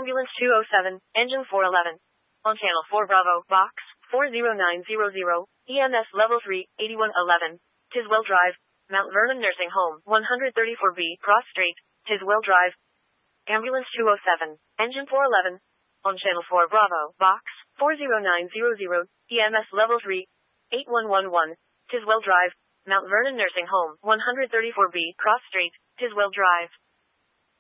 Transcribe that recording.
Ambulance 207, Engine 411. On Channel 4 Bravo, Box 40900, EMS Level 3, 8111. Tiswell Drive, Mount Vernon Nursing Home, 134B, Cross Street, Tiswell Drive. Ambulance 207, Engine 411. On Channel 4 Bravo, Box 40900, EMS Level 3, 8111. Tiswell Drive, Mount Vernon Nursing Home, 134B, Cross Street, Tiswell Drive.